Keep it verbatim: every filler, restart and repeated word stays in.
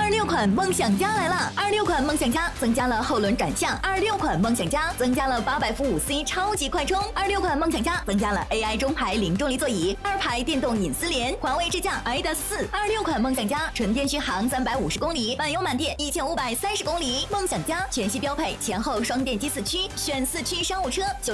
二六款梦想家来了！二六款梦想家增加了后轮转向，二六款梦想家增加了八百伏五 C 超级快充，二六款梦想家增加了 A I 中排零重力座椅，二排电动隐私帘，环卫支架 I D A 四。二六款梦想家纯电续航三百五十公里，满油满电一千五百三十公里。梦想家全系标配前后双电机四驱，选四驱商务车就